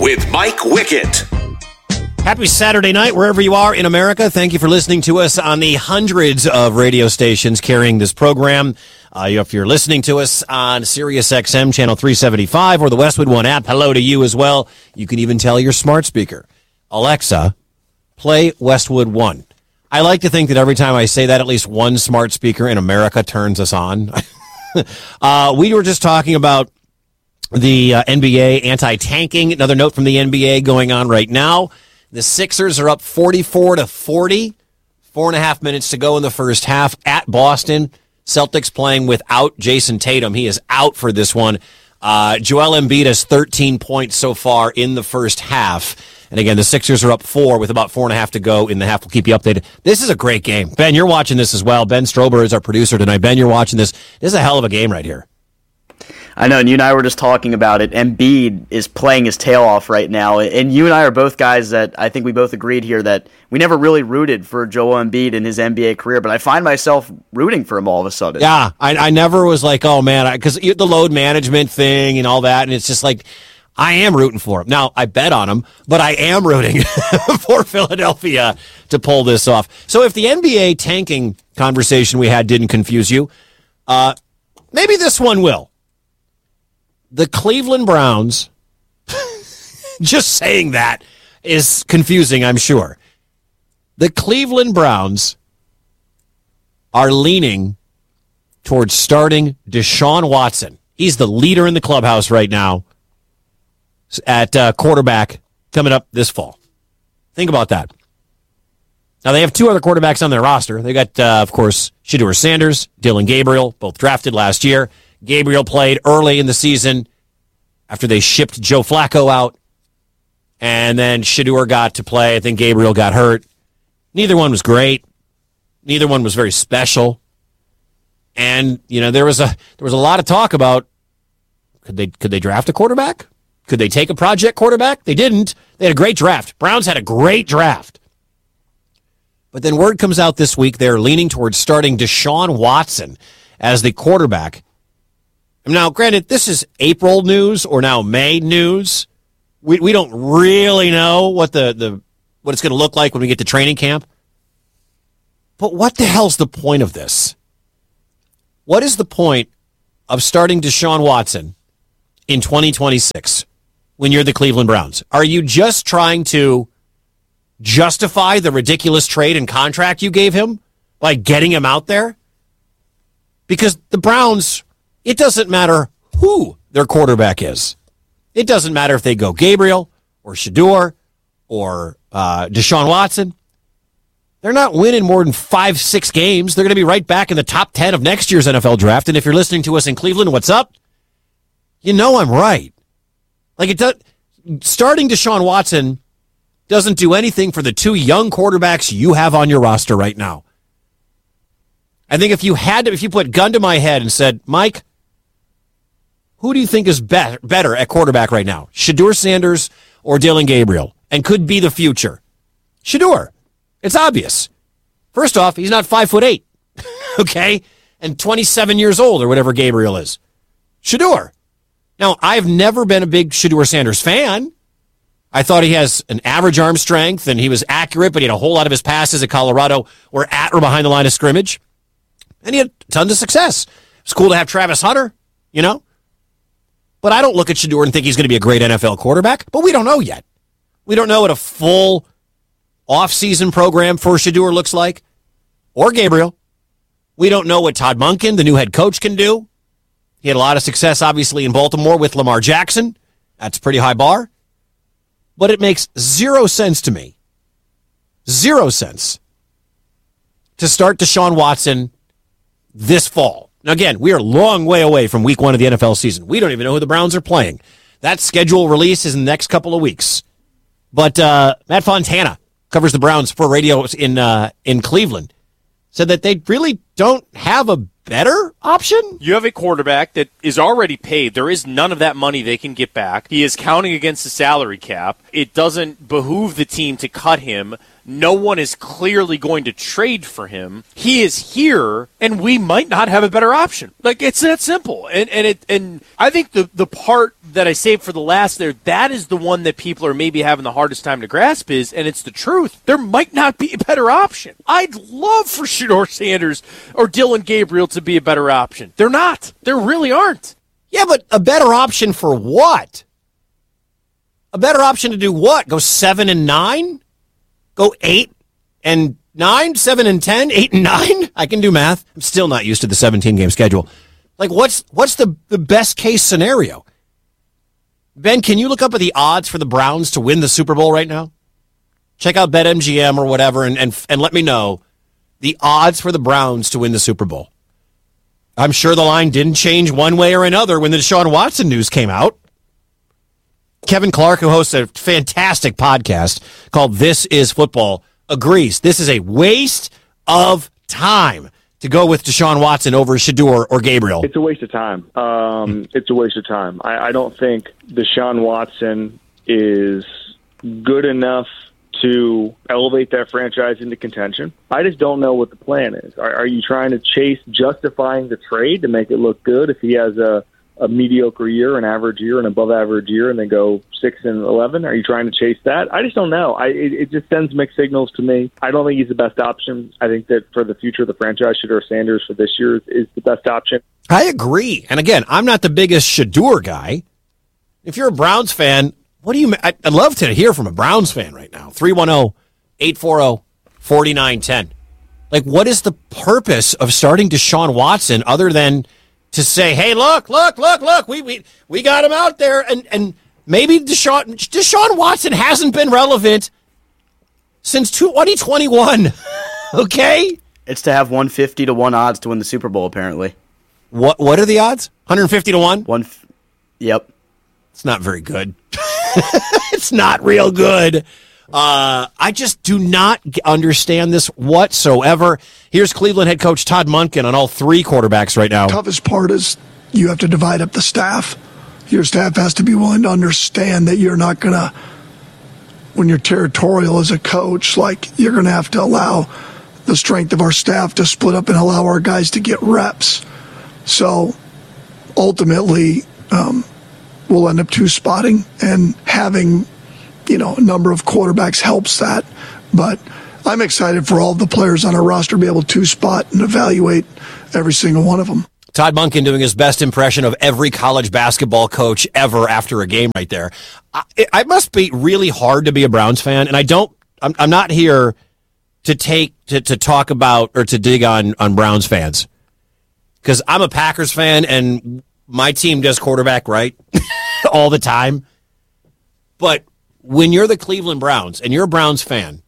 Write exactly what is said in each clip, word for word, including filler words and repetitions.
with Mike Wickett. Happy Saturday night, wherever you are in America. Thank you for listening to us on the hundreds of radio stations carrying this program. Uh, if you're listening to us on Sirius X M Channel three seventy-five or the Westwood One app, hello to you as well. You can even tell your smart speaker, Alexa, play Westwood One. I like to think that every time I say that, at least one smart speaker in America turns us on. uh, we were just talking about the uh, N B A anti-tanking. Another note from the N B A going on right now. The Sixers are up forty-four to forty. Four and a half minutes to go in the first half at Boston. Celtics playing without Jason Tatum. He is out for this one. Uh, Joel Embiid has thirteen points so far in the first half. And again, the Sixers are up four with about four and a half to go in the half. We'll keep you updated. This is a great game. Ben, you're watching this as well. Ben Strober is our producer tonight. Ben, you're watching this. This is a hell of a game right here. I know, and you and I were just talking about it. Embiid is playing his tail off right now, and you and I are both guys that I think we both agreed here that we never really rooted for Joel Embiid in his N B A career, but I find myself rooting for him all of a sudden. Yeah, I, I never was like, oh man, because the load management thing and all that, and it's just like, I am rooting for him. Now, I bet on him, but I am rooting for Philadelphia to pull this off. So if the N B A tanking conversation we had didn't confuse you, uh, maybe this one will. The Cleveland Browns, just saying that is confusing, I'm sure. The Cleveland Browns are leaning towards starting Deshaun Watson. He's the leader in the clubhouse right now at uh, quarterback coming up this fall. Think about that. Now, they have two other quarterbacks on their roster. They got, uh, of course, Shedeur Sanders, Dylan Gabriel, both drafted last year. Gabriel played early in the season after they shipped Joe Flacco out. And then Shedeur got to play. I think Gabriel got hurt. Neither one was great. Neither one was very special. And, you know, there was a there was a lot of talk about could they could they draft a quarterback? Could they take a project quarterback? They didn't. They had a great draft. Browns had a great draft. But then word comes out this week they're leaning towards starting Deshaun Watson as the quarterback. Now, granted, this is April news or now May news. We we don't really know what the, the what it's going to look like when we get to training camp. But what the hell's the point of this? What is the point of starting Deshaun Watson in twenty twenty-six when you're the Cleveland Browns? Are you just trying to justify the ridiculous trade and contract you gave him by getting him out there? Because the Browns, it doesn't matter who their quarterback is. It doesn't matter if they go Gabriel or Shedeur or uh, Deshaun Watson. They're not winning more than five, six games. They're going to be right back in the top ten of next year's N F L draft. And if you're listening to us in Cleveland, what's up? You know I'm right. Like it does, starting Deshaun Watson doesn't do anything for the two young quarterbacks you have on your roster right now. I think if you had to, if you put gun to my head and said, Mike, who do you think is be- better at quarterback right now? Shedeur Sanders or Dylan Gabriel? And could be the future? Shedeur. It's obvious. First off, he's not five foot eight. Okay? And twenty-seven years old or whatever Gabriel is. Shedeur. Now, I've never been a big Shedeur Sanders fan. I thought he has an average arm strength and he was accurate, but he had a whole lot of his passes at Colorado were at or behind the line of scrimmage. And he had tons of success. It's cool to have Travis Hunter, you know? But I don't look at Shedeur and think he's going to be a great N F L quarterback. But we don't know yet. We don't know what a full off-season program for Shedeur looks like. Or Gabriel. We don't know what Todd Monken, the new head coach, can do. He had a lot of success, obviously, in Baltimore with Lamar Jackson. That's a pretty high bar. But it makes zero sense to me. Zero sense to start Deshaun Watson this fall. Now, again, we are a long way away from week one of the N F L season. We don't even know who the Browns are playing. That schedule release is in the next couple of weeks. But uh, Matt Fontana covers the Browns for radio in uh, in Cleveland. Said that they really don't have a better option? You have a quarterback that is already paid. There is none of that money they can get back. He is counting against the salary cap. It doesn't behoove the team to cut him, no one is clearly going to trade for him. He is here, and we might not have a better option. Like, it's that simple. And and it and I think the, the part that I saved for the last there, that is the one that people are maybe having the hardest time to grasp is, and it's the truth, there might not be a better option. I'd love for Shedeur Sanders or Dillon Gabriel to be a better option. They're not. There really aren't. Yeah, but a better option for what? A better option to do what? Go seven and nine? Go eight and nine? Seven and ten? Eight and nine? I can do math. I'm still not used to the seventeen game schedule. Like, what's what's the, the best case scenario? Ben, can you look up at the odds for the Browns to win the Super Bowl right now? Check out BetMGM or whatever and, and, and let me know the odds for the Browns to win the Super Bowl. I'm sure the line didn't change one way or another when the Deshaun Watson news came out. Kevin Clark, who hosts a fantastic podcast called This Is Football, agrees this is a waste of time to go with Deshaun Watson over Shedeur or Gabriel. It's a waste of time. Um, it's a waste of time. I, I don't think Deshaun Watson is good enough to elevate that franchise into contention. I just don't know what the plan is. Are, are you trying to chase justifying the trade to make it look good if he has a, a mediocre year, an average year, an above average year, and then go six and eleven? Are you trying to chase that? I just don't know. I it, it just sends mixed signals to me. I don't think he's the best option. I think that for the future of the franchise, Shedeur Sanders for this year is, is the best option. I agree. And again, I'm not the biggest Shedeur guy. If you're a Browns fan, what do you? I'd love to hear from a Browns fan right now. three one zero, eight four zero, four nine one zero. Like, what is the purpose of starting Deshaun Watson other than to say, hey, look, look, look, look, we we we got him out there, and and maybe Deshaun Deshaun Watson hasn't been relevant since twenty twenty-one. Okay, it's to have one fifty to one odds to win the Super Bowl. Apparently, what what are the odds? one fifty to one. One, f- yep. It's not very good. It's not real good. Uh, I just do not understand this whatsoever. Here's Cleveland head coach Todd Monken on all three quarterbacks right now. The toughest part is you have to divide up the staff. Your staff has to be willing to understand that you're not going to, when you're territorial as a coach, like you're going to have to allow the strength of our staff to split up and allow our guys to get reps. So ultimately, um, we'll end up two spotting, and having, you know, a number of quarterbacks helps that. But I'm excited for all of the players on our roster to be able to two spot and evaluate every single one of them. Todd Monken doing his best impression of every college basketball coach ever after a game right there. I, it must be really hard to be a Browns fan, and I don't, I'm, I'm not here to take, to, to talk about or to dig on, on Browns fans, because I'm a Packers fan and my team does quarterback right all the time. But when you're the Cleveland Browns and you're a Browns fan,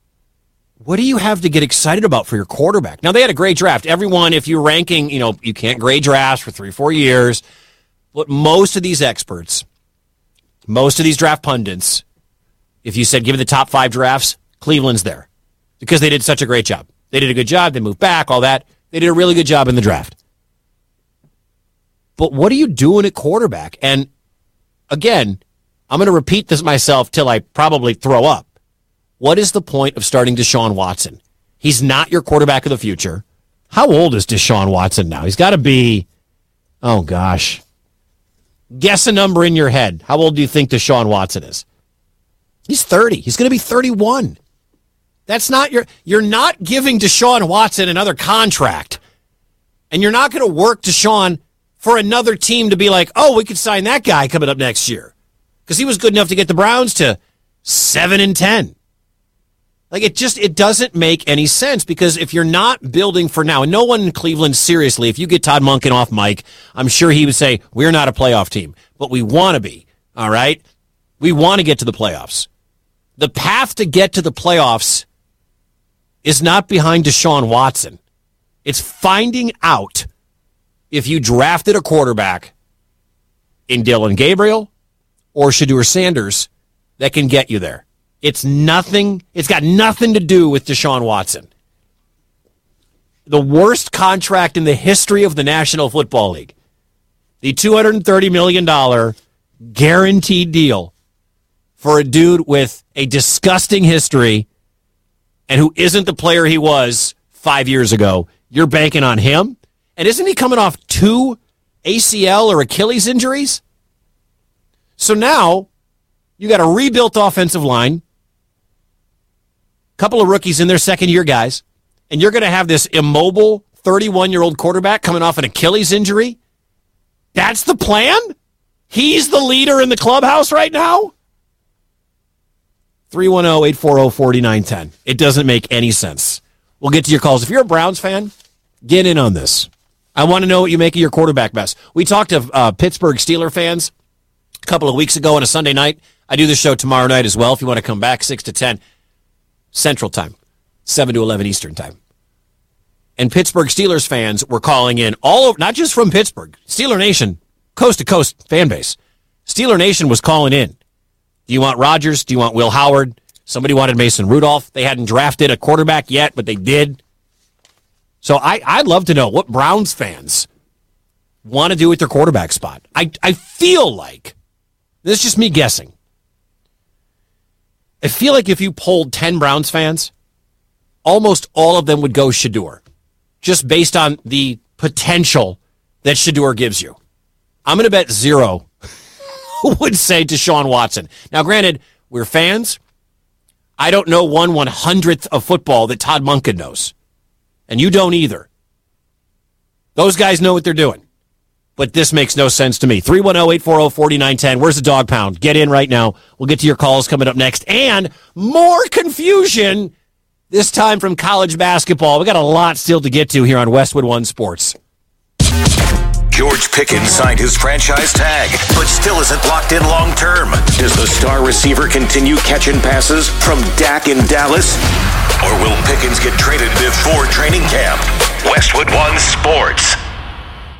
what do you have to get excited about for your quarterback? Now, they had a great draft. Everyone, if you're ranking, you know, you can't grade drafts for three, four years. But most of these experts, most of these draft pundits, if you said give me the top five drafts, Cleveland's there because they did such a great job. They did a good job. They moved back, all that. They did a really good job in the draft. But what are you doing at quarterback? And again, I'm going to repeat this myself till I probably throw up. What is the point of starting Deshaun Watson? He's not your quarterback of the future. How old is Deshaun Watson now? He's got to be, oh gosh. Guess a number in your head. How old do you think Deshaun Watson is? He's thirty. He's going to be thirty-one. That's not your, you're not giving Deshaun Watson another contract. And you're not going to work Deshaun for another team to be like, oh, we could sign that guy coming up next year. Because he was good enough to get the Browns to seven and ten. Like, it just, it doesn't make any sense, because if you're not building for now, and no one in Cleveland, seriously, if you get Todd Monken off mic, I'm sure he would say, we're not a playoff team, but we want to be, all right? We want to get to the playoffs. The path to get to the playoffs is not behind Deshaun Watson. It's finding out if you drafted a quarterback in Dillon Gabriel or Shedeur Sanders that can get you there. It's nothing. It's got nothing to do with Deshaun Watson. The worst contract in the history of the National Football League. The two hundred thirty million dollars guaranteed deal for a dude with a disgusting history and who isn't the player he was five years ago, you're banking on him? And isn't he coming off two A C L or Achilles injuries? So now you got a rebuilt offensive line, couple of rookies in their second year guys, and you're going to have this immobile thirty-one-year-old quarterback coming off an Achilles injury? That's the plan? He's the leader in the clubhouse right now? three one zero, eight four zero, four nine one zero. It doesn't make any sense. We'll get to your calls. If you're a Browns fan, get in on this. I want to know what you make of your quarterback mess. We talked to uh, Pittsburgh Steeler fans a couple of weeks ago on a Sunday night. I do the show tomorrow night as well if you want to come back, six to ten Central Time, seven to eleven Eastern Time. And Pittsburgh Steelers fans were calling in all over, not just from Pittsburgh, Steeler Nation, coast-to-coast fan base. Steeler Nation was calling in. Do you want Rodgers? Do you want Will Howard? Somebody wanted Mason Rudolph. They hadn't drafted a quarterback yet, but they did. So I, I'd love to know what Browns fans want to do with their quarterback spot. I, I feel like, this is just me guessing, I feel like if you polled ten Browns fans, almost all of them would go Shedeur, just based on the potential that Shedeur gives you. I'm going to bet zero would say Deshaun Watson. Now, granted, we're fans. I don't know one one-hundredth of football that Todd Monken knows. And you don't either. Those guys know what they're doing. But this makes no sense to me. three one zero, eight four zero, four nine one zero. Where's the dog pound? Get in right now. We'll get to your calls coming up next. And more confusion, this time from college basketball. We got a lot still to get to here on Westwood One Sports. George Pickens signed his franchise tag, but still isn't locked in long term. Does the star receiver continue catching passes from Dak in Dallas? Or will Pickens get traded before training camp? Westwood One Sports.